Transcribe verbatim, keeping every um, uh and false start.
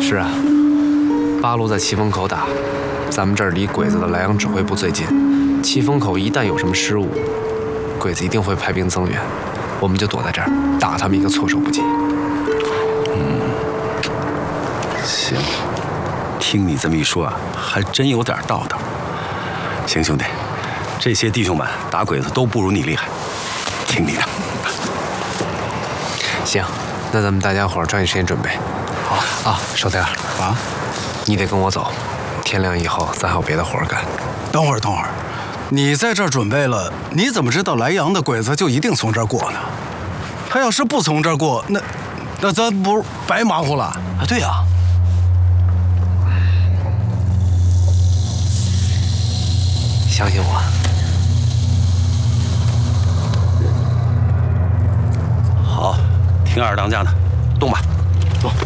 是啊，八路在奇峰口打，咱们这儿离鬼子的莱阳指挥部最近。奇峰口一旦有什么失误，鬼子一定会派兵增援，我们就躲在这儿，打他们一个措手不及。 嗯，行，听你这么一说啊，还真有点道道。行，兄弟，这些弟兄们打鬼子都不如你厉害，听你的。 行，那咱们大家伙儿抓紧时间准备。好啊，少天啊，你得跟我走，天亮以后咱还有别的活儿干。 等会儿，等会儿。 你在这儿准备了，你怎么知道莱阳的鬼子就一定从这儿过呢？他要是不从这儿过，那那咱不是白忙活了？啊， 对呀、啊。 相信我。 好，听二当家的，动吧。